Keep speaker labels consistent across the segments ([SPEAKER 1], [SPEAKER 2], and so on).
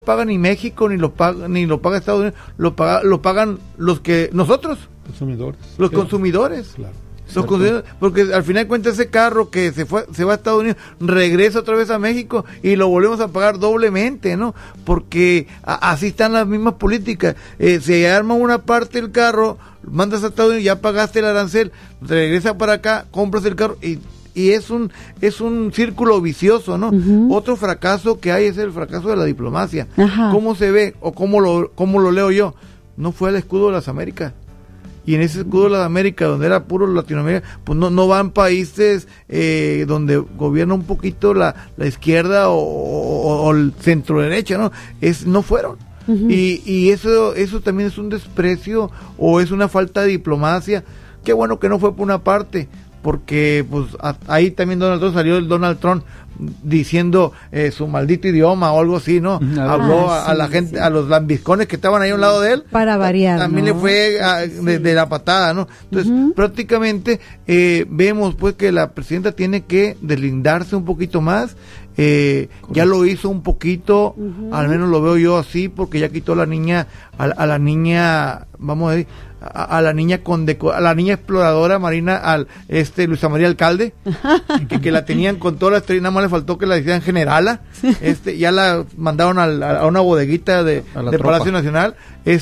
[SPEAKER 1] paga ni México, ni lo paga Estados Unidos, lo pagan nosotros. Los consumidores. Claro. Porque al final de cuentas ese carro que se va a Estados Unidos regresa otra vez a México y lo volvemos a pagar doblemente, ¿no? Porque así están las mismas políticas. Se arma una parte del carro, mandas a Estados Unidos, ya pagaste el arancel, regresa para acá, compras el carro y es un círculo vicioso, ¿no? Uh-huh. Otro fracaso que hay es el fracaso de la diplomacia. Ajá. ¿Cómo se ve o cómo lo leo yo? No fue al escudo de las Américas. Y en ese escudo de las Américas, donde era puro Latinoamérica, pues no van países donde gobierna un poquito la izquierda o el centro derecha, ¿no? No fueron. Uh-huh. Y eso también es un desprecio o es una falta de diplomacia. Qué bueno que no fue por una parte, porque pues ahí también salió el Donald Trump diciendo su maldito idioma o algo así, ¿no? Habló a la gente, sí. A los lambiscones que estaban ahí a un lado de él. Para variar, también, ¿no? Le fue de la patada, ¿no? Entonces, prácticamente vemos pues que la presidenta tiene que deslindarse un poquito más. Ya lo hizo un poquito, al menos lo veo yo así, porque ya quitó a la niña, vamos a decir, a la niña exploradora marina, Luisa María Alcalde, que la tenían con toda la estrella, nada más le faltó que la hicieran generala, ya la mandaron a una bodeguita de Palacio Nacional,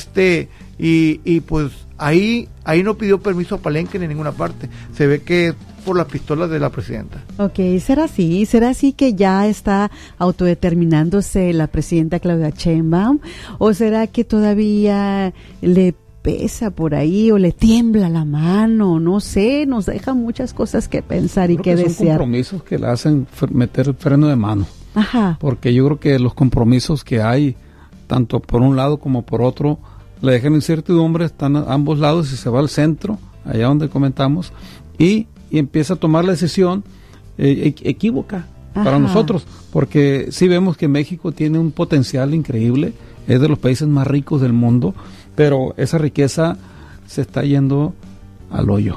[SPEAKER 1] y pues ahí no pidió permiso a Palenque ni en ninguna parte, se ve que por las pistolas de la presidenta. Okay, ¿será así que ya está autodeterminándose la presidenta Claudia Sheinbaum? ¿O será que todavía le pesa por ahí o le tiembla la mano? No sé, nos deja muchas cosas que pensar y que desear. Son compromisos que le hacen meter el freno de mano. Ajá. Porque yo creo que los compromisos que hay, tanto por un lado como por otro, le dejan incertidumbre, están a ambos lados y se va al centro, allá donde comentamos, y empieza a tomar la decisión equívoca para nosotros, porque sí vemos que México tiene un potencial increíble, es de los países más ricos del mundo, pero esa riqueza se está yendo al hoyo.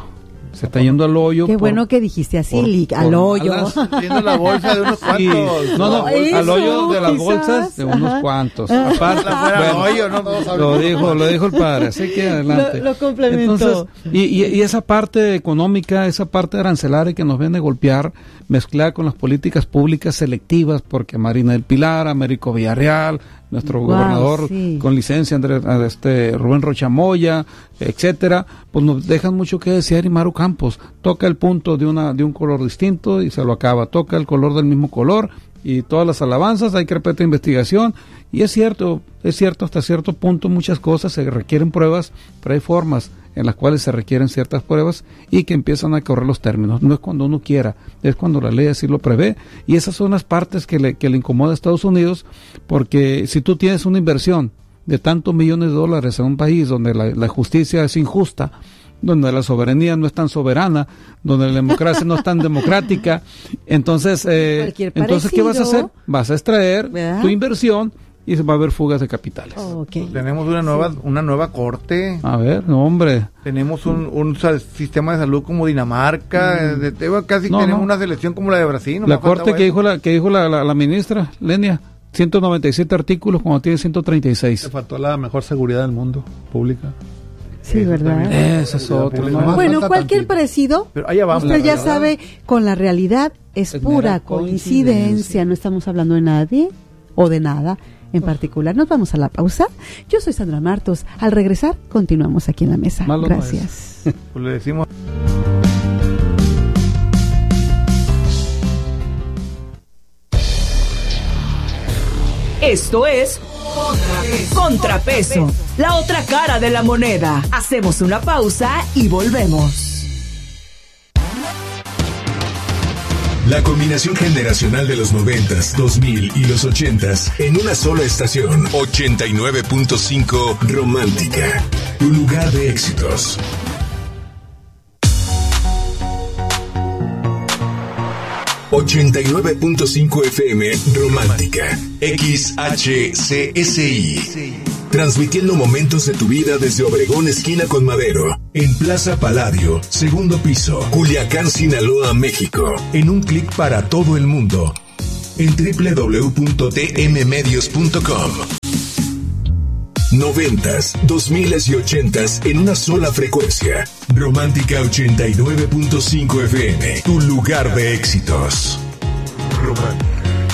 [SPEAKER 1] Qué bueno que dijiste así, al hoyo. Viendo la bolsa de unos cuantos. Al hoyo de las bolsas de unos cuantos. Aparte, lo dijo el padre, así que adelante. Lo complementó. Entonces, y esa parte económica, esa parte arancelaria que nos viene a golpear, mezclada con las políticas públicas selectivas, porque Marina del Pilar, Américo Villarreal, nuestro gobernador con licencia, Rubén Rocha Moya, etcétera, pues nos dejan mucho que desear. Y Maru Campos toca el punto de un color distinto y se lo acaba, toca el color del mismo color y todas las alabanzas, hay que repetir investigación, y es cierto hasta cierto punto muchas cosas se requieren pruebas, pero hay formas en las cuales se requieren ciertas pruebas y que empiezan a correr los términos. No es cuando uno quiera, es cuando la ley así lo prevé, y esas son las partes que le incomoda a Estados Unidos, porque si tú tienes una inversión de tantos millones de dólares en un país donde la justicia es injusta, donde la soberanía no es tan soberana, donde la democracia no es tan democrática, entonces ¿qué vas a hacer? Vas a extraer, ¿verdad?, tu inversión, y va a haber fugas de capitales. Tenemos una nueva corte. A ver, hombre. Tenemos un sistema de salud como Dinamarca, tenemos una selección como la de Brasil. La corte que dijo la ministra Lenia, 197 artículos cuando tiene 136. Le faltó la mejor seguridad del mundo, pública. Sí, ¿verdad? Ese es otro. Bueno, cualquier parecido, pero allá vamos, usted ya sabe, con la realidad es pura coincidencia. No estamos hablando de nadie o de nada en particular. Nos vamos a la pausa. Yo soy Sandra Martos. Al regresar, continuamos aquí en la mesa. Gracias. Pues le decimos...
[SPEAKER 2] Esto es Contrapeso, la otra cara de la moneda. Hacemos una pausa y volvemos.
[SPEAKER 3] La combinación generacional de los 90s, 2000 y los 80s en una sola estación. 89.5 Romántica, tu lugar de éxitos. 89.5 FM Romántica, XHCSI. Transmitiendo momentos de tu vida desde Obregón, esquina con Madero, en Plaza Palladio, segundo piso, Culiacán, Sinaloa, México. En un clic para todo el mundo, en www.tmmedios.com. 90s, 2000s y 80s en una sola frecuencia. Romántica 89.5 FM, tu lugar de éxitos. Romántica.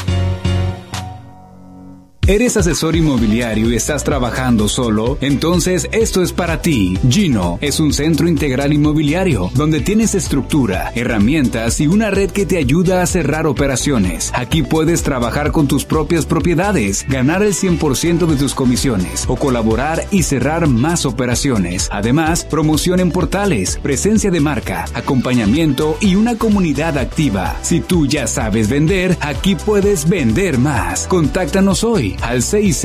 [SPEAKER 4] ¿Eres asesor inmobiliario y estás trabajando solo? Entonces esto es para ti. Gino es un centro integral inmobiliario donde tienes estructura, herramientas y una red que te ayuda a cerrar operaciones. Aquí puedes trabajar con tus propias propiedades, ganar el 100% de tus comisiones o colaborar y cerrar más operaciones. Además, promoción en portales, presencia de marca, acompañamiento y una comunidad activa. Si tú ya sabes vender, aquí puedes vender más. Contáctanos hoy al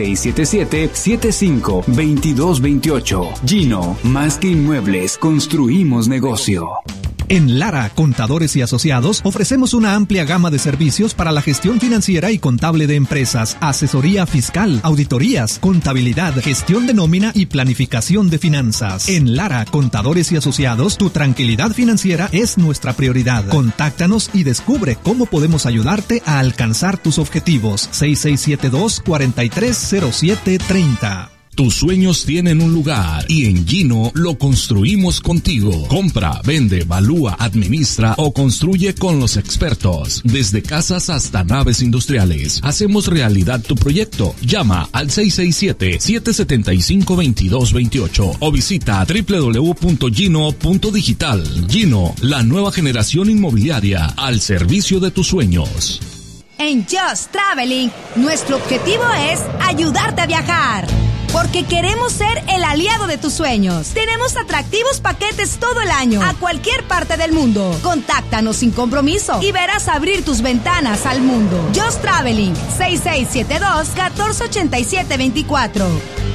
[SPEAKER 4] 6677-752228. Gino, más que inmuebles, construimos negocio.
[SPEAKER 5] En Lara, Contadores y Asociados, ofrecemos una amplia gama de servicios para la gestión financiera y contable de empresas, asesoría fiscal, auditorías, contabilidad, gestión de nómina y planificación de finanzas. En Lara, Contadores y Asociados, tu tranquilidad financiera es nuestra prioridad. Contáctanos y descubre cómo podemos ayudarte a alcanzar tus objetivos. 6672-430730.
[SPEAKER 6] Tus sueños tienen un lugar y en Gino lo construimos contigo. Compra, vende, evalúa, administra o construye con los expertos. Desde casas hasta naves industriales. Hacemos realidad tu proyecto. Llama al 667-775-2228 o visita www.gino.digital. Gino, la nueva generación inmobiliaria al servicio de tus sueños.
[SPEAKER 7] En Just Traveling, nuestro objetivo es ayudarte a viajar. Porque queremos ser el aliado de tus sueños. Tenemos atractivos paquetes todo el año, a cualquier parte del mundo. Contáctanos sin compromiso y verás abrir tus ventanas al mundo. Just Traveling, 6672-148724.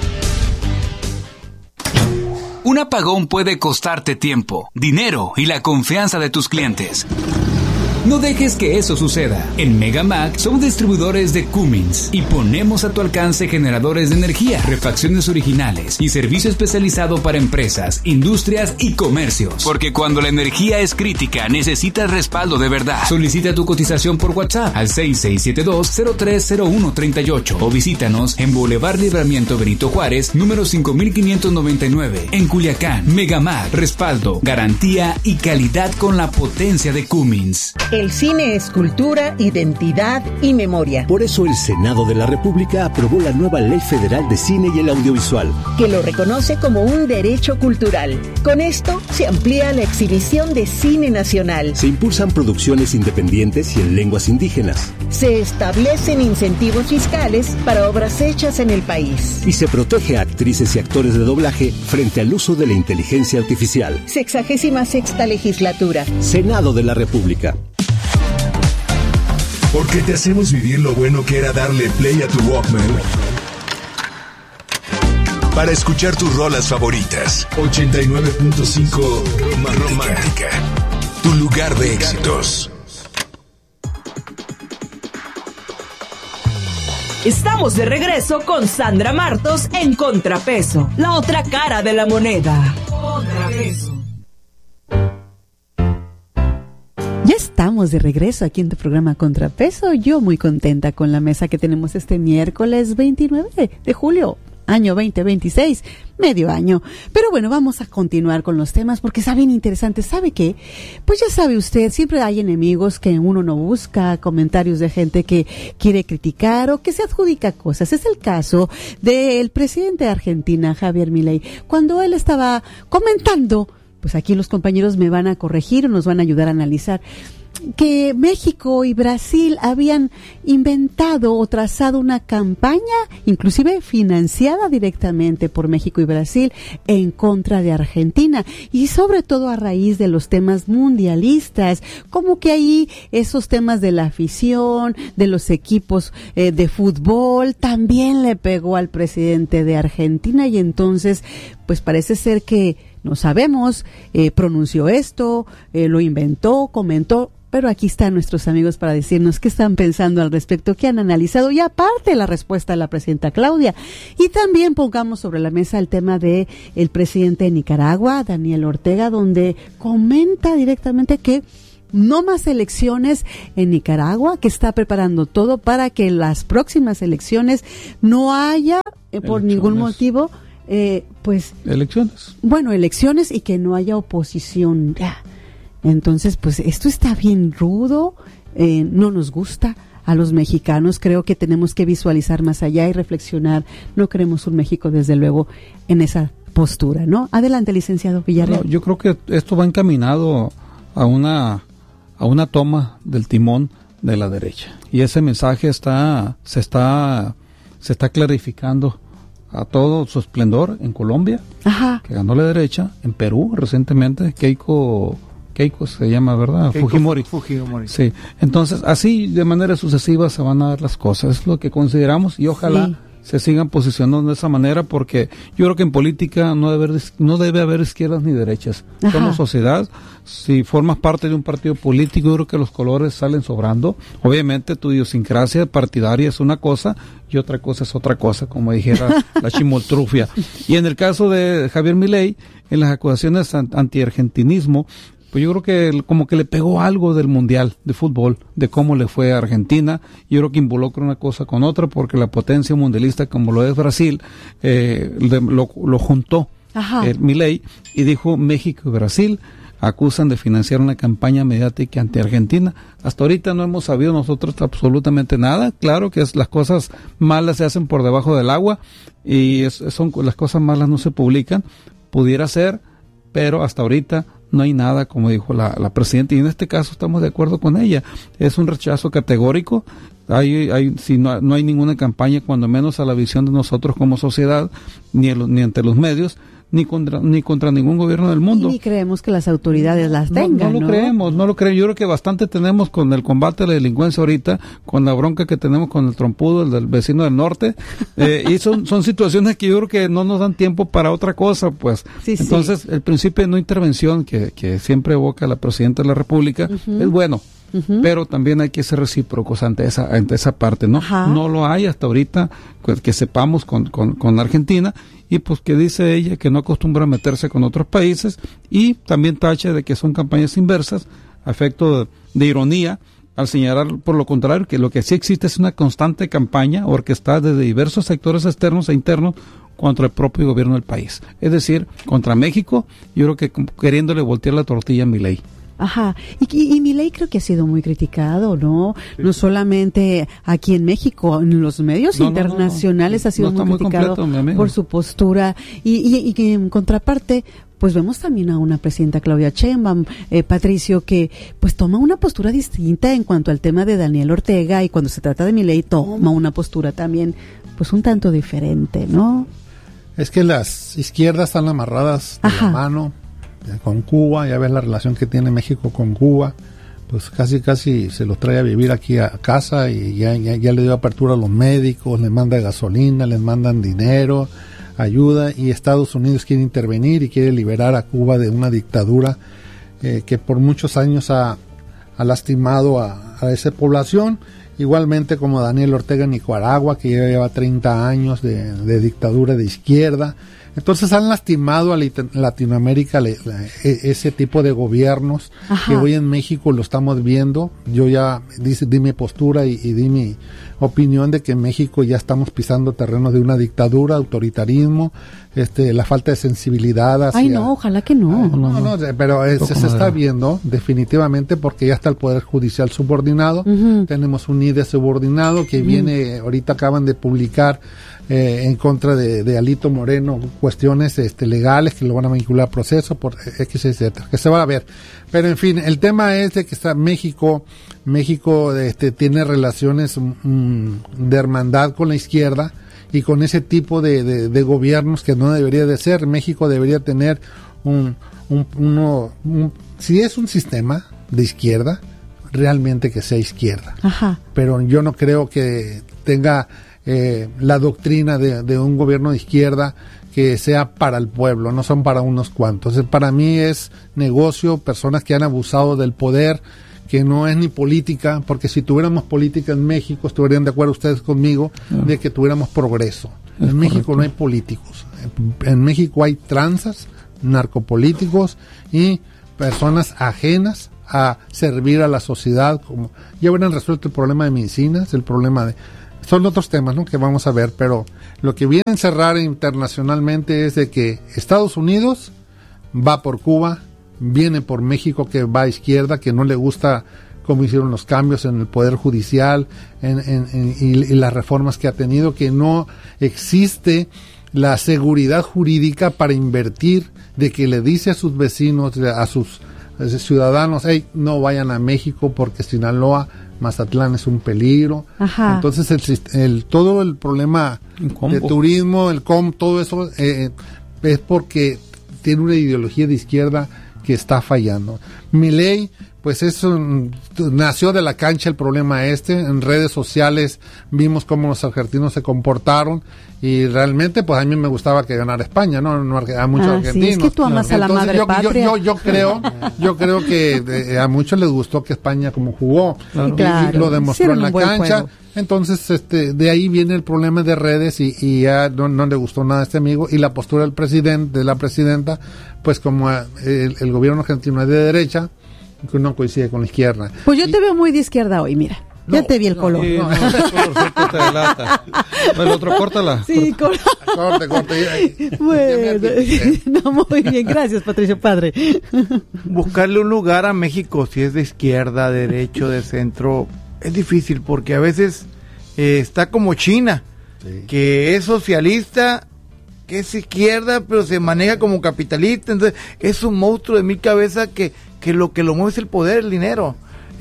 [SPEAKER 4] Un apagón puede costarte tiempo, dinero y la confianza de tus clientes. No dejes que eso suceda. En Megamac somos distribuidores de Cummins y ponemos a tu alcance generadores de energía, refacciones originales y servicio especializado para empresas, industrias y comercios. Porque cuando la energía es crítica, necesitas respaldo de verdad. Solicita tu cotización por WhatsApp al 6672-030138 o visítanos en Boulevard Libramiento Benito Juárez, número 5599, en Culiacán. Megamac, respaldo, garantía y calidad con la potencia de Cummins.
[SPEAKER 8] El cine es cultura, identidad y memoria.
[SPEAKER 9] Por eso el Senado de la República aprobó la nueva Ley Federal de Cine y el Audiovisual,
[SPEAKER 8] que lo reconoce como un derecho cultural. Con esto se amplía la exhibición de cine nacional.
[SPEAKER 9] Se impulsan producciones independientes y en lenguas indígenas.
[SPEAKER 8] Se establecen incentivos fiscales para obras hechas en el país.
[SPEAKER 9] Y se protege a actrices y actores de doblaje frente al uso de la inteligencia artificial.
[SPEAKER 8] 66ª legislatura.
[SPEAKER 9] Senado de la República.
[SPEAKER 3] Porque te hacemos vivir lo bueno que era darle play a tu Walkman para escuchar tus rolas favoritas. 89.5 Romántica, tu lugar de éxitos.
[SPEAKER 2] Estamos de regreso con Sandra Martos en Contrapeso, la otra cara de la moneda. Contrapeso.
[SPEAKER 10] Ya estamos de regreso aquí en tu programa Contrapeso. Yo muy contenta con la mesa que tenemos este miércoles 29 de julio, año 2026, medio año. Pero bueno, vamos a continuar con los temas porque está bien interesante. ¿Sabe qué? Pues ya sabe usted, siempre hay enemigos que uno no busca, comentarios de gente que quiere criticar o que se adjudica cosas. Es el caso del presidente de Argentina, Javier Milei, cuando él estaba comentando, pues aquí los compañeros me van a corregir o nos van a ayudar a analizar, que México y Brasil habían inventado o trazado una campaña, inclusive financiada directamente por México y Brasil, en contra de Argentina, y sobre todo a raíz de los temas mundialistas, como que ahí esos temas de la afición, de los equipos de fútbol, también le pegó al presidente de Argentina, y entonces pues parece ser que no sabemos, pronunció esto, lo inventó, comentó, pero aquí están nuestros amigos para decirnos qué están pensando al respecto, qué han analizado, y aparte la respuesta de la presidenta Claudia. Y también pongamos sobre la mesa el tema de el presidente de Nicaragua, Daniel Ortega, donde comenta directamente que no más elecciones en Nicaragua, que está preparando todo para que las próximas elecciones no haya, por ningún motivo, pues...
[SPEAKER 11] Elecciones.
[SPEAKER 10] Bueno, elecciones y que no haya oposición. Entonces, pues esto está bien rudo, no nos gusta. A los mexicanos creo que tenemos que visualizar más allá y reflexionar. No queremos un México, desde luego, en esa postura, ¿no? Adelante, licenciado Villarreal.
[SPEAKER 11] No, yo creo que esto va encaminado a una toma del timón de la derecha. Y ese mensaje se está clarificando a todo su esplendor en Colombia, que ganó la derecha, en Perú recientemente, Keiko se llama, ¿verdad? Fujimori. Sí. Entonces, así de manera sucesiva se van a dar las cosas. Es lo que consideramos y ojalá se sigan posicionando de esa manera, porque yo creo que en política no debe haber izquierdas ni derechas. Somos sociedad. Si formas parte de un partido político, yo creo que los colores salen sobrando. Obviamente tu idiosincrasia partidaria es una cosa y otra cosa es otra cosa, como dijera la chimoltrufia. Y en el caso de Javier Milei, en las acusaciones anti-argentinismo, pues yo creo que como que le pegó algo del Mundial de Fútbol, de cómo le fue a Argentina. Yo creo que involucra una cosa con otra, porque la potencia mundialista como lo es Brasil, lo juntó Milei y dijo: México y Brasil acusan de financiar una campaña mediática anti-Argentina. Hasta ahorita no hemos sabido nosotros absolutamente nada. Claro que las cosas malas se hacen por debajo del agua y las cosas malas no se publican. Pudiera ser, pero hasta ahorita no hay nada, como dijo la presidenta, y en este caso estamos de acuerdo con ella. Es un rechazo categórico. Si no hay ninguna campaña, cuando menos a la visión de nosotros como sociedad, ni ante los medios, ni contra ningún gobierno del mundo.
[SPEAKER 10] Ni creemos que las autoridades las tengan,
[SPEAKER 11] no lo creemos. Yo creo que bastante tenemos con el combate a la delincuencia ahorita, con la bronca que tenemos con el trompudo, el del vecino del norte, y son situaciones que yo creo que no nos dan tiempo para otra cosa, pues. Entonces, el principio de no intervención que siempre evoca la Presidenta de la República es bueno. Pero también hay que ser recíprocos ante esa parte, ¿no? No lo hay hasta ahorita, que sepamos con Argentina, y pues que dice ella que no acostumbra a meterse con otros países, y también tacha de que son campañas inversas, a efecto de ironía, al señalar por lo contrario que lo que sí existe es una constante campaña orquestada desde diversos sectores externos e internos contra el propio gobierno del país, es decir, contra México. Yo creo que queriéndole voltear la tortilla a Milei.
[SPEAKER 10] Y Milei creo que ha sido muy criticado, ¿no? Sí. No solamente aquí en México, en los medios internacionales ha sido muy criticado por su postura. Y en contraparte, pues vemos también a una presidenta, Claudia Sheinbaum, Patricio, que pues toma una postura distinta en cuanto al tema de Daniel Ortega, y cuando se trata de Milei toma una postura también pues un tanto diferente, ¿no?
[SPEAKER 12] Es que las izquierdas están amarradas de la mano con Cuba. Ya ves la relación que tiene México con Cuba, pues casi se los trae a vivir aquí a casa, y ya le dio apertura a los médicos, les manda gasolina, les mandan dinero, ayuda, y Estados Unidos quiere intervenir y quiere liberar a Cuba de una dictadura que por muchos años ha lastimado a esa población, igualmente como Daniel Ortega en Nicaragua, que ya lleva 30 años de dictadura de izquierda. Entonces han lastimado a Latinoamérica ese tipo de gobiernos. Que hoy en México lo estamos viendo. Yo ya di mi postura y di mi opinión de que en México ya estamos pisando terrenos de una dictadura, autoritarismo, la falta de sensibilidad hacia...
[SPEAKER 10] ojalá que no.
[SPEAKER 12] Pero se está viendo definitivamente, porque ya está el Poder Judicial subordinado. Tenemos un IDE subordinado que viene, ahorita acaban de publicar en contra de Alito Moreno cuestiones legales que lo van a vincular a proceso por X, etcétera, que se va a ver. Pero en fin, el tema es de que México tiene relaciones de hermandad con la izquierda y con ese tipo de gobiernos que no debería de ser. México debería tener si es un sistema de izquierda, realmente que sea izquierda. Pero yo no creo que tenga la doctrina de un gobierno de izquierda que sea para el pueblo, no son para unos cuantos. Para mí es negocio, personas que han abusado del poder, que no es ni política, porque si tuviéramos política en México, estarían de acuerdo ustedes conmigo, de que tuviéramos progreso. En México no hay políticos, en México hay tranzas, narcopolíticos y personas ajenas a servir a la sociedad, como ya hubieran resuelto el problema de medicinas, el problema de... Son otros temas, ¿no?, que vamos a ver, pero lo que viene a encerrar internacionalmente es de que Estados Unidos va por Cuba, viene por México, que va a izquierda, que no le gusta cómo hicieron los cambios en el Poder Judicial y las reformas que ha tenido, que no existe la seguridad jurídica para invertir, de que le dice a sus vecinos, a sus ciudadanos, hey, no vayan a México porque Sinaloa, Mazatlán es un peligro.
[SPEAKER 10] Ajá.
[SPEAKER 12] Entonces todo el problema de turismo, todo eso es porque tiene una ideología de izquierda que está fallando. Milei, pues nació de la cancha el problema en redes sociales vimos cómo los argentinos se comportaron y realmente pues a mí me gustaba que ganara España, no a muchos argentinos.
[SPEAKER 10] Sí, es que tú amas a la madre patria.
[SPEAKER 12] Yo creo que a muchos les gustó que España como jugó,
[SPEAKER 10] claro,
[SPEAKER 12] y lo demostró en la cancha.
[SPEAKER 10] Juego.
[SPEAKER 12] Entonces de ahí viene el problema de redes y ya no le gustó nada a este amigo, y la postura del presidente, de la presidenta, pues como el gobierno argentino es de derecha, que no coincide con la izquierda.
[SPEAKER 10] Pues yo te veo muy de izquierda hoy, mira. Ya te vi el color.
[SPEAKER 11] Sí, no, el colorcito te delata. El otro, córtala.
[SPEAKER 10] Sí,
[SPEAKER 12] corte.
[SPEAKER 10] Bueno, no, muy bien, gracias, Patricio Padre.
[SPEAKER 1] Buscarle un lugar a México, si es de izquierda, de derecho, de centro, es difícil porque a veces está como China, que es socialista, que es izquierda, pero se maneja como capitalista. Entonces es un monstruo de 1000 cabezas que lo que lo mueve es el poder, el dinero.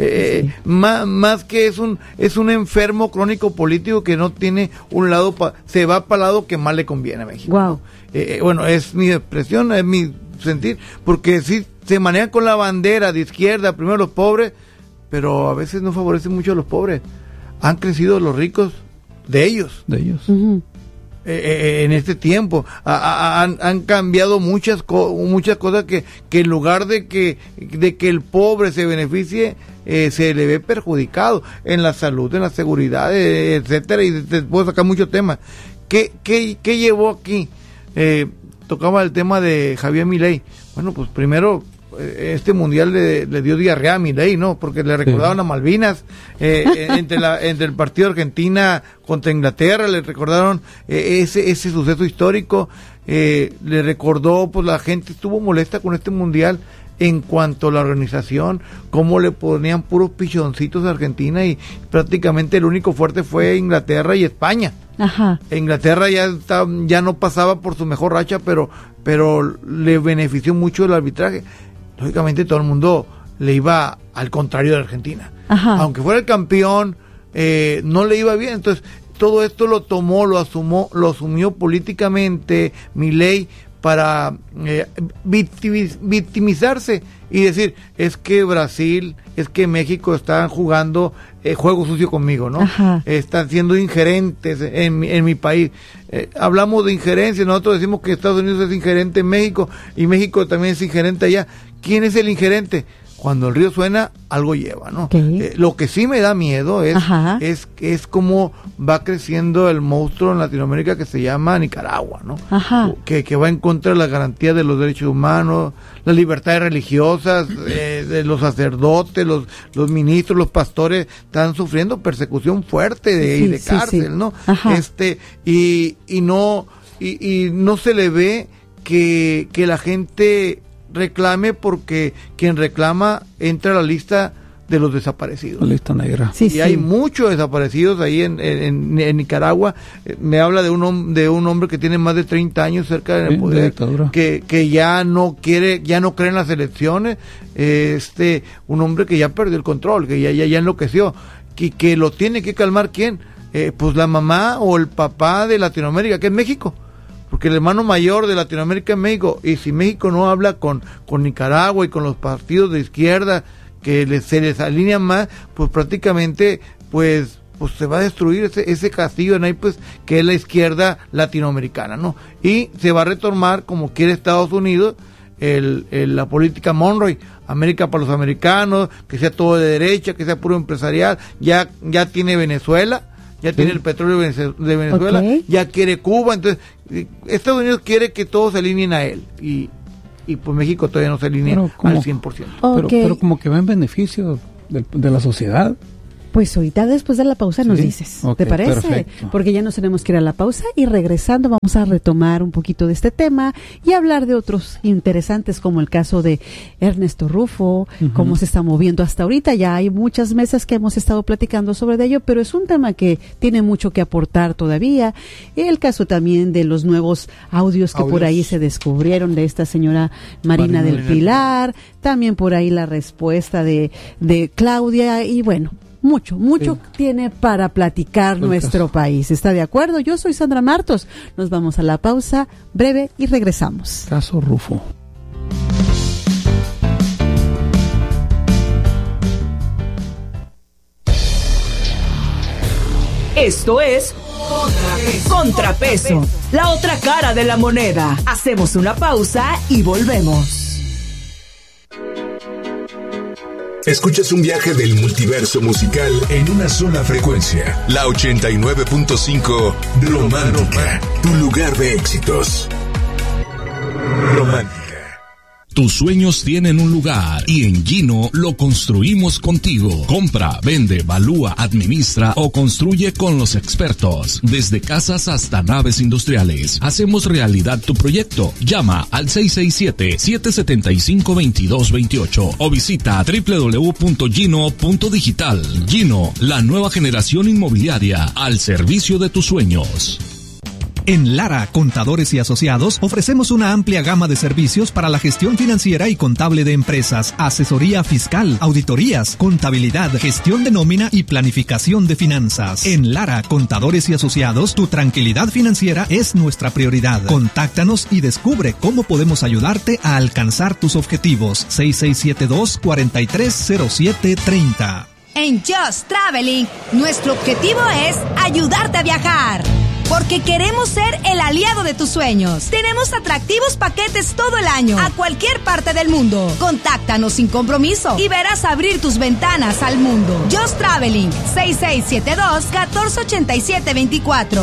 [SPEAKER 1] Más que es un enfermo crónico político que no tiene un lado, se va para el lado que más le conviene a México.
[SPEAKER 10] Wow.
[SPEAKER 1] Bueno, es mi expresión, es mi sentir, porque sí se maneja con la bandera de izquierda, primero los pobres, pero a veces no favorece mucho a los pobres. Han crecido los ricos de ellos.
[SPEAKER 10] Uh-huh.
[SPEAKER 1] En este tiempo han cambiado muchas cosas que en lugar de que el pobre se beneficie, se le ve perjudicado en la salud, en la seguridad, etcétera, y te puedo sacar muchos temas. ¿Qué llevó aquí? Tocaba el tema de Javier Milei. Bueno, pues primero este mundial le dio diarrea a Milei, ¿no? Porque le recordaron a Malvinas, entre el partido de Argentina contra Inglaterra, le recordaron ese suceso histórico, le recordó, pues la gente estuvo molesta con este mundial en cuanto a la organización, cómo le ponían puros pichoncitos a Argentina y prácticamente el único fuerte fue Inglaterra y España.
[SPEAKER 10] Ajá.
[SPEAKER 1] Inglaterra ya no pasaba por su mejor racha, pero le benefició mucho el arbitraje. Lógicamente todo el mundo le iba al contrario de Argentina.
[SPEAKER 10] Ajá.
[SPEAKER 1] Aunque fuera el campeón, no le iba bien. Entonces todo esto lo asumió políticamente Milei para victimizarse y decir, es que Brasil, es que México están jugando juego sucio conmigo, ¿no?
[SPEAKER 10] Ajá.
[SPEAKER 1] Están siendo ingerentes en mi país. Hablamos de injerencia, nosotros decimos que Estados Unidos es ingerente en México y México también es ingerente allá. ¿Quién es el ingerente? Cuando el río suena, algo lleva, ¿no?
[SPEAKER 10] Okay.
[SPEAKER 1] Lo que sí me da miedo es cómo va creciendo el monstruo en Latinoamérica que se llama Nicaragua, ¿no?
[SPEAKER 10] Ajá.
[SPEAKER 1] Que va en contra de la garantía de los derechos humanos, las libertades religiosas, de los sacerdotes, los ministros, los pastores, están sufriendo persecución fuerte de cárcel, ¿no?
[SPEAKER 10] Ajá.
[SPEAKER 1] Y no se le ve que la gente reclame, porque quien reclama entra a la lista de los desaparecidos.
[SPEAKER 11] La lista negra.
[SPEAKER 1] Y hay muchos desaparecidos ahí en Nicaragua. Me habla de un hombre que tiene más de 30 años cerca del poder, que ya no cree en las elecciones, un hombre que ya perdió el control, que ya enloqueció, que lo tiene que calmar. ¿Quién? Pues la mamá o el papá de Latinoamérica, que es México. Porque el hermano mayor de Latinoamérica es México, y si México no habla con Nicaragua y con los partidos de izquierda que se les alinean más, pues prácticamente pues se va a destruir ese castillo de naipes que es la izquierda latinoamericana, ¿no? Y se va a retomar, como quiere Estados Unidos, la política Monroe, América para los americanos, que sea todo de derecha, que sea puro empresarial. Ya tiene Venezuela, ya tiene el petróleo de Venezuela, ya quiere Cuba. Entonces Estados Unidos quiere que todos se alineen a él, y y pues México todavía no se alinea al 100%.
[SPEAKER 11] Pero como que va en beneficio de la sociedad.
[SPEAKER 10] Pues ahorita después de la pausa nos dices, ¿te parece?
[SPEAKER 11] Perfecto.
[SPEAKER 10] Porque ya nos tenemos que ir a la pausa y regresando vamos a retomar un poquito de este tema y hablar de otros interesantes como el caso de Ernesto Rufo, cómo se está moviendo hasta ahorita. Ya hay muchas mesas que hemos estado platicando sobre ello, pero es un tema que tiene mucho que aportar todavía. El caso también de los nuevos audios que por ahí se descubrieron de esta señora Marina del Pilar, también por ahí la respuesta de Claudia y bueno, mucho tiene para platicar nuestro país. ¿Está de acuerdo? Yo soy Sandra Martos. Nos vamos a la pausa breve y regresamos.
[SPEAKER 11] Caso Rufo.
[SPEAKER 2] Esto es Contrapeso, la otra cara de la moneda. Hacemos una pausa y volvemos.
[SPEAKER 3] Escuchas un viaje del multiverso musical en una sola frecuencia. La 89.5 Romántica, tu lugar de éxitos. Romántica.
[SPEAKER 6] Tus sueños tienen un lugar y en Gino lo construimos contigo. Compra, vende, valúa, administra o construye con los expertos. Desde casas hasta naves industriales. Hacemos realidad tu proyecto. Llama al 667-775-2228 o visita www.gino.digital. Gino, la nueva generación inmobiliaria al servicio de tus sueños.
[SPEAKER 5] En Lara, Contadores y Asociados, ofrecemos una amplia gama de servicios para la gestión financiera y contable de empresas, asesoría fiscal, auditorías, contabilidad, gestión de nómina y planificación de finanzas. En Lara, Contadores y Asociados, tu tranquilidad financiera es nuestra prioridad. Contáctanos y descubre cómo podemos ayudarte a alcanzar tus objetivos. 6672-430730.
[SPEAKER 7] En Just Traveling, nuestro objetivo es ayudarte a viajar. Porque queremos ser el aliado de tus sueños. Tenemos atractivos paquetes todo el año, a cualquier parte del mundo. Contáctanos sin compromiso y verás abrir tus ventanas al mundo. Just Traveling, 6672-148724.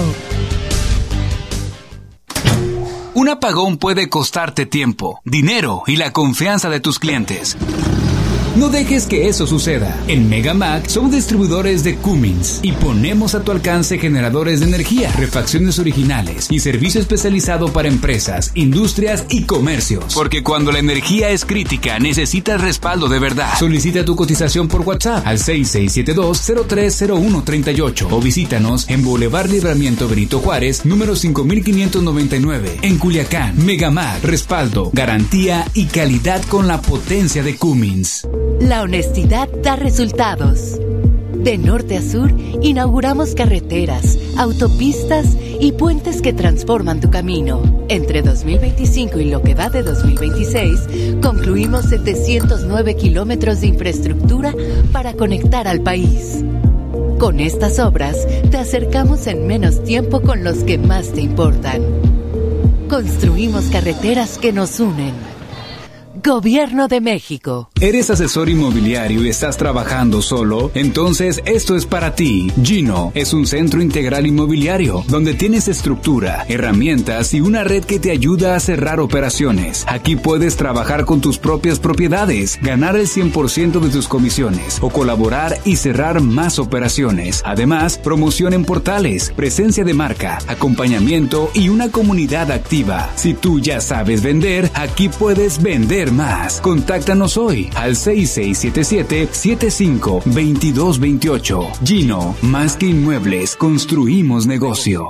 [SPEAKER 4] Un apagón puede costarte tiempo, dinero y la confianza de tus clientes. No dejes que eso suceda. En Megamac somos distribuidores de Cummins y ponemos a tu alcance generadores de energía, refacciones originales y servicio especializado para empresas, industrias y comercios. Porque cuando la energía es crítica, necesitas respaldo de verdad. Solicita tu cotización por WhatsApp al 6672-030138 o visítanos en Boulevard Libramiento Benito Juárez, número 5599, en Culiacán. Megamac, respaldo, garantía y calidad con la potencia de Cummins.
[SPEAKER 13] La honestidad da resultados. De norte a sur, inauguramos carreteras, autopistas y puentes que transforman tu camino. Entre 2025 y lo que va de 2026, concluimos 709 kilómetros de infraestructura para conectar al país. Con estas obras, te acercamos en menos tiempo con los que más te importan. Construimos carreteras que nos unen. Gobierno de México.
[SPEAKER 4] ¿Eres asesor inmobiliario y estás trabajando solo? Entonces esto es para ti. Gino es un centro integral inmobiliario donde tienes estructura, herramientas y una red que te ayuda a cerrar operaciones. Aquí puedes trabajar con tus propias propiedades, ganar el 100% de tus comisiones o colaborar y cerrar más operaciones. Además, promoción en portales, presencia de marca, acompañamiento y una comunidad activa. Si tú ya sabes vender, aquí puedes vender más. Contáctanos hoy al 6677-752228. Gino, más que inmuebles, construimos negocio.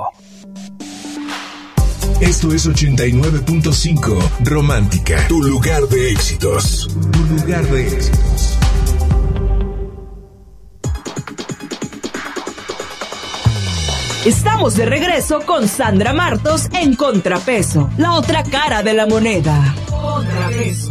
[SPEAKER 3] Esto es 89.5 Romántica, tu lugar de éxitos. Tu lugar de éxitos.
[SPEAKER 2] Estamos de regreso con Sandra Martos en Contrapeso, la otra cara de la moneda. Contrapeso.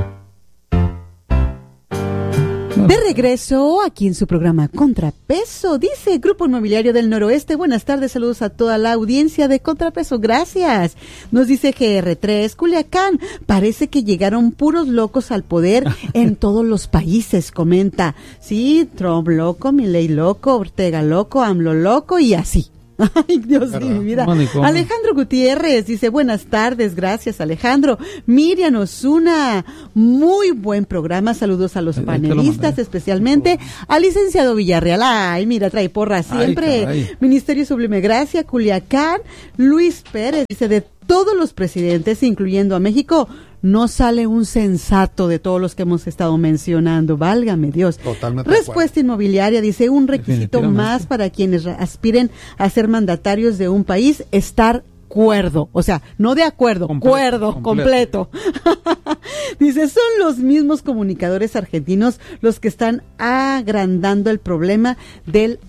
[SPEAKER 10] De regreso aquí en su programa Contrapeso, dice Grupo Inmobiliario del Noroeste. Buenas tardes, saludos a toda la audiencia de Contrapeso, gracias. Nos dice GR3, Culiacán, parece que llegaron puros locos al poder en todos los países, comenta. Sí, Trump loco, Milei loco, Ortega loco, AMLO loco y así. Ay, Dios de mi vida. Alejandro Gutiérrez dice, buenas tardes, gracias Alejandro. Miriam Osuna, muy buen programa, saludos a los panelistas, especialmente al licenciado Villarreal. Ay, mira, trae porra siempre. Ay, Ministerio Sublime Gracia, Culiacán. Luis Pérez dice, de todos los presidentes, incluyendo a México, no sale un sensato de todos los que hemos estado mencionando, válgame Dios.
[SPEAKER 12] Totalmente.
[SPEAKER 10] Respuesta Inmobiliaria dice, un requisito más para quienes aspiren a ser mandatarios de un país, estar cuerdo, o sea, no de acuerdo, completo. Dice, son los mismos comunicadores argentinos los que están agrandando el problema del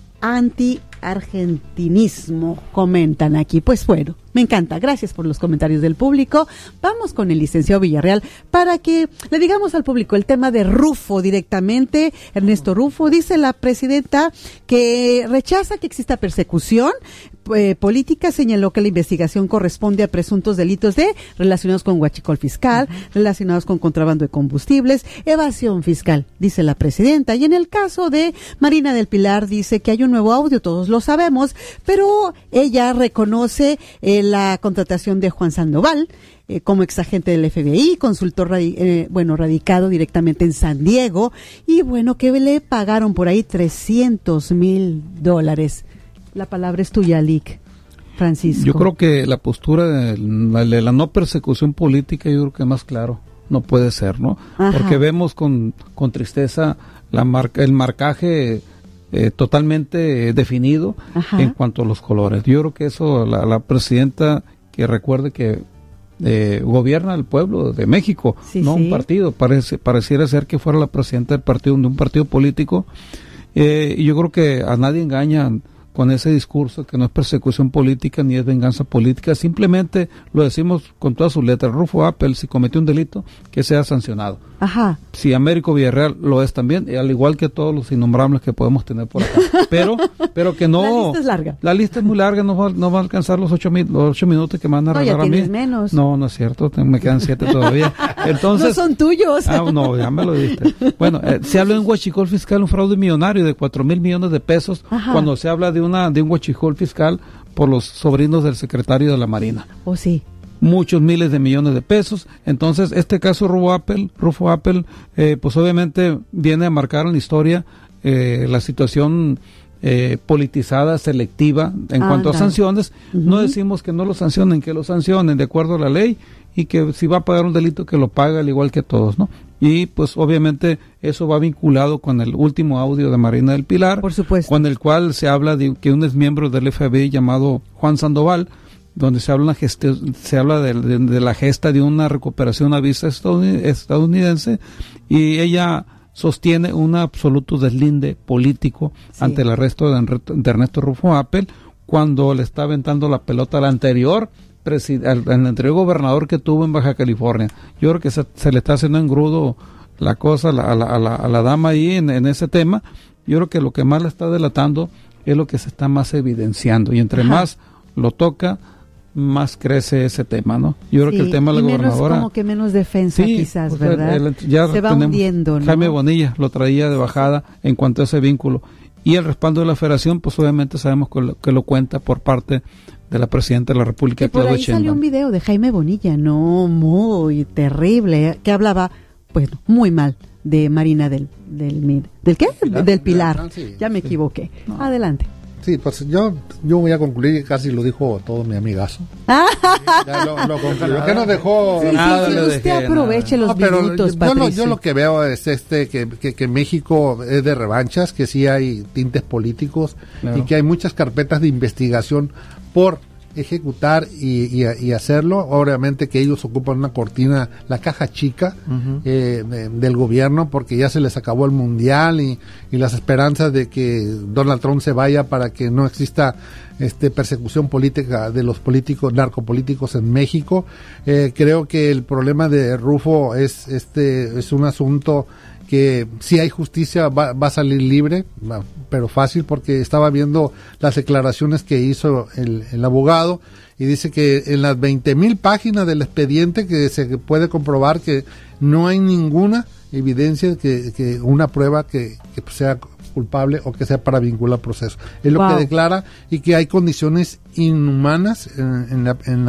[SPEAKER 10] anti-argentinismo, comentan aquí. Pues bueno, me encanta, gracias por los comentarios del público. Vamos con el licenciado Villarreal para que le digamos al público el tema de Rufo directamente. Ernesto Rufo, dice la presidenta que rechaza que exista persecución política, señaló que la investigación corresponde a presuntos delitos relacionados con huachicol fiscal, relacionados con contrabando de combustibles, evasión fiscal, dice la presidenta. Y en el caso de Marina del Pilar, dice que hay un nuevo audio, todos lo sabemos, pero ella reconoce la contratación de Juan Sandoval como exagente del FBI, consultor radicado directamente en San Diego, y bueno, que le pagaron por ahí $300,000. La palabra es tuya, Lic, Francisco.
[SPEAKER 11] Yo creo que la postura de la no persecución política, yo creo que más claro no puede ser, ¿no? Ajá. Porque vemos con tristeza el marcaje totalmente definido. Ajá. En cuanto a los colores. Yo creo que eso, la presidenta, que recuerde que gobierna el pueblo de México, sí, no un partido, pareciera ser que fuera la presidenta del partido, de un partido político, y yo creo que a nadie engañan con ese discurso que no es persecución política ni es venganza política, simplemente lo decimos con todas sus letras. Rufo Appel, si cometió un delito, que sea sancionado. Ajá. Si Américo Villarreal lo es también, al igual que todos los innombrables que podemos tener por acá. Pero que no...
[SPEAKER 10] La lista es larga.
[SPEAKER 11] La lista es muy larga, no va a alcanzar los 8 minutos que me van a regalar a mí.
[SPEAKER 10] Menos.
[SPEAKER 11] No es cierto, me quedan 7 todavía. Entonces,
[SPEAKER 10] no son tuyos.
[SPEAKER 11] No, ya me lo diste. Bueno, se habla de un huachicol fiscal, un fraude millonario de 4,000 millones de pesos. Ajá. Cuando se habla de un huachicol fiscal por los sobrinos del secretario de la Marina.
[SPEAKER 10] Oh, sí.
[SPEAKER 11] Muchos miles de millones de pesos. Entonces, este caso Rufo Appel, pues obviamente viene a marcar en la historia la situación politizada, selectiva en cuanto a sanciones. No decimos que no lo sancionen, que lo sancionen de acuerdo a la ley, y que si va a pagar un delito que lo paga al igual que todos, ¿no? Y pues obviamente eso va vinculado con el último audio de Marina del Pilar,
[SPEAKER 10] por supuesto,
[SPEAKER 11] con el cual se habla de que un exmiembro del FBI llamado Juan Sandoval, donde se habla de la gesta de una recuperación a visa estadounidense, y ella sostiene un absoluto deslinde político ante el arresto de Ernesto Rufo Appel, cuando le está aventando la pelota al anterior gobernador que tuvo en Baja California. Yo creo que se le está haciendo engrudo la cosa a la dama ahí en ese tema. Yo creo que lo que más la está delatando es lo que se está más evidenciando, y entre más lo toca, más crece ese tema, ¿no? Yo creo que el tema de la gobernadora...
[SPEAKER 10] como que menos defensa, quizás, pues, ¿verdad? Se va hundiendo, ¿no?
[SPEAKER 11] Jaime Bonilla lo traía de bajada en cuanto a ese vínculo. Y el respaldo de la federación, pues obviamente sabemos que lo cuenta por parte de la presidenta de la República,
[SPEAKER 10] Claudia Sheinbaum. Por ahí salió un video de Jaime Bonilla, muy terrible, que hablaba, pues, muy mal de Marina del ¿qué? Del Pilar. Ya me equivoqué. No. Adelante.
[SPEAKER 12] Sí, pues yo voy a concluir, casi lo dijo todo mi amigazo. Ya lo concluyó. ¿Qué nos dejó?
[SPEAKER 10] Nada, usted aproveche los minutos,
[SPEAKER 12] yo lo que veo es que México es de revanchas, que sí hay tintes políticos, claro, y que hay muchas carpetas de investigación por ejecutar y hacerlo. Obviamente que ellos ocupan una cortina, la caja chica del gobierno, porque ya se les acabó el mundial y las esperanzas de que Donald Trump se vaya para que no exista persecución política de los políticos, narcopolíticos en México. Creo que el problema de Rufo es un asunto que si hay justicia va a salir libre, pero fácil, porque estaba viendo las declaraciones que hizo el abogado, y dice que en las 20,000 páginas del expediente que se puede comprobar que no hay ninguna evidencia que una prueba que sea culpable o que sea para vincular proceso. Es lo que declara, y que hay condiciones inhumanas en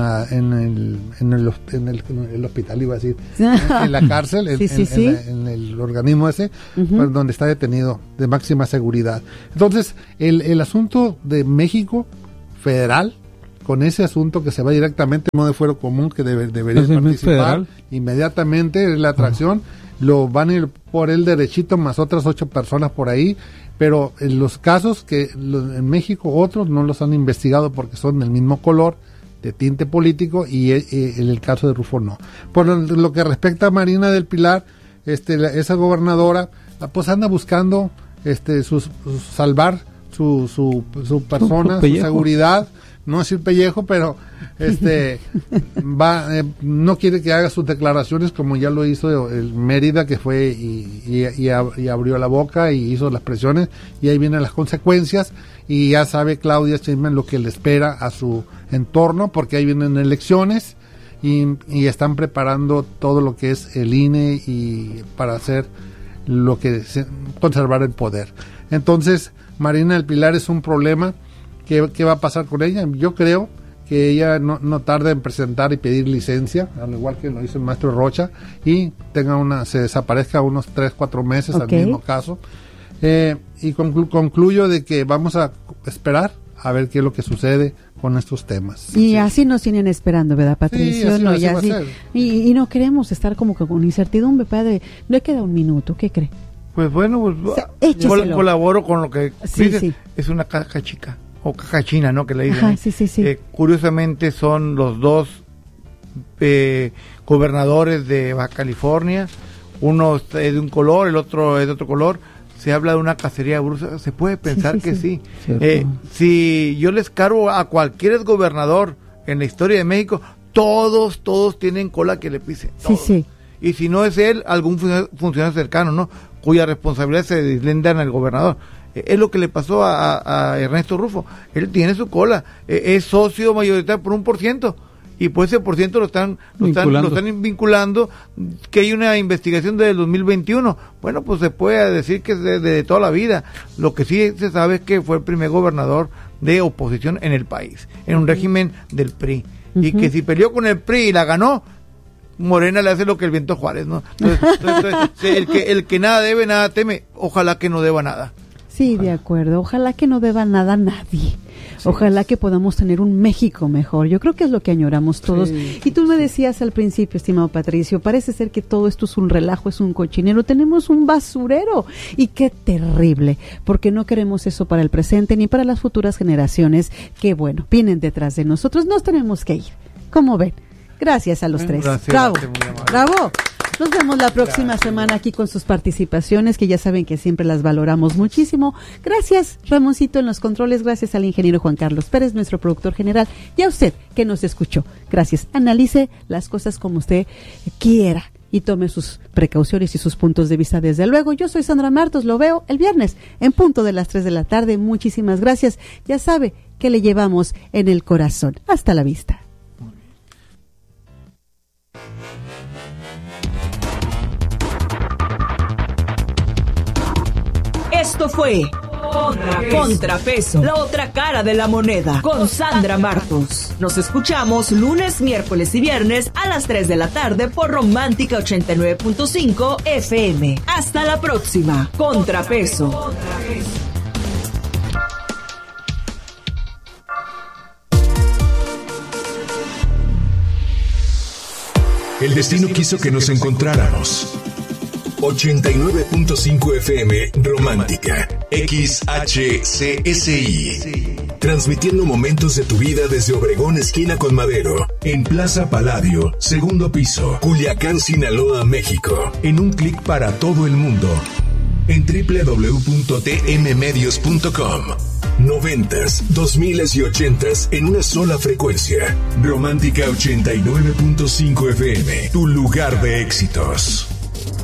[SPEAKER 12] el hospital, iba a decir, en la cárcel, en el organismo ese, pues, donde está detenido, de máxima seguridad. Entonces, el asunto de México federal, con ese asunto que se va directamente a modo de fuero común, que debería participar federal inmediatamente, es la atracción. Lo van a ir por el derechito más otras 8 personas por ahí, pero en los casos que en México otros no los han investigado porque son del mismo color de tinte político, y en el caso de Rufo no. Por lo que respecta a Marina del Pilar, esa gobernadora pues anda buscando salvar su persona, su seguridad, no decir pellejo, pero no quiere que haga sus declaraciones como ya lo hizo el Mérida, que fue y abrió la boca y hizo las presiones, y ahí vienen las consecuencias, y ya sabe Claudia Sheinbaum lo que le espera a su entorno, porque ahí vienen elecciones y están preparando todo lo que es el INE y para hacer conservar el poder. Entonces, Marina del Pilar es un problema. ¿Qué va a pasar con ella? Yo creo que ella no tarda en presentar y pedir licencia, al igual que lo hizo el maestro Rocha, y se desaparezca unos 3-4 meses, al mismo caso. Y concluyo de que vamos a esperar a ver qué es lo que sucede con estos temas.
[SPEAKER 10] Y así nos tienen esperando, ¿verdad, Patricio?
[SPEAKER 12] Sí,
[SPEAKER 10] y no queremos estar como que con incertidumbre, padre. No queda un minuto, ¿qué cree?
[SPEAKER 1] Pues bueno, colaboro con lo que dice. Es una caja chica, o caja china, ¿no? Que le dicen.
[SPEAKER 10] Sí.
[SPEAKER 1] Curiosamente son los dos gobernadores de Baja California. Uno es de un color, el otro es de otro color. Se habla de una cacería de brujas. Se puede pensar que sí. Si yo les cargo a cualquier exgobernador en la historia de México, todos tienen cola que le pise.
[SPEAKER 10] Sí.
[SPEAKER 1] Y si no es él, algún funcionario cercano, ¿no? Cuya responsabilidad se deslindan al gobernador. Es lo que le pasó a Ernesto Rufo. Él tiene su cola, es socio mayoritario por 1%, y por ese por ciento lo están vinculando, que hay una investigación desde el 2021. Bueno, pues se puede decir que es de toda la vida. Lo que sí se sabe es que fue el primer gobernador de oposición en el país, en un régimen del PRI, y que si peleó con el PRI y la ganó, Morena le hace lo que el viento Juárez, ¿no? Entonces, el que nada debe, nada teme. Ojalá que no deba nada.
[SPEAKER 10] Sí, de acuerdo. Ojalá que no deba nada a nadie. Ojalá que podamos tener un México mejor. Yo creo que es lo que añoramos todos. Y tú me decías al principio, estimado Patricio, parece ser que todo esto es un relajo, es un cochinero. Tenemos un basurero. Y qué terrible, porque no queremos eso para el presente ni para las futuras generaciones que, bueno, vienen detrás de nosotros. Nos tenemos que ir. ¿Cómo ven? Gracias a los tres. Bravo. Nos vemos la próxima semana aquí con sus participaciones, que ya saben que siempre las valoramos muchísimo. Gracias, Ramoncito, en los controles. Gracias al ingeniero Juan Carlos Pérez, nuestro productor general, y a usted que nos escuchó. Gracias. Analice las cosas como usted quiera y tome sus precauciones y sus puntos de vista, desde luego. Yo soy Sandra Martos, lo veo el viernes en punto de las 3 de la tarde. Muchísimas gracias. Ya sabe que le llevamos en el corazón. Hasta la vista.
[SPEAKER 2] Esto fue Contrapeso, la otra cara de la moneda, con Sandra Martos. Nos escuchamos lunes, miércoles y viernes a las 3 de la tarde por Romántica 89.5 FM. Hasta la próxima. Contrapeso.
[SPEAKER 3] El destino quiso que nos encontráramos. 89.5 FM Romántica XHCSI, transmitiendo momentos de tu vida desde Obregón esquina con Madero, en Plaza Palladio, segundo piso, Culiacán, Sinaloa, México, en un clic para todo el mundo, en www.tmmedios.com. 90s, 2000s y 80s en una sola frecuencia. Romántica 89.5 FM, tu lugar de éxitos.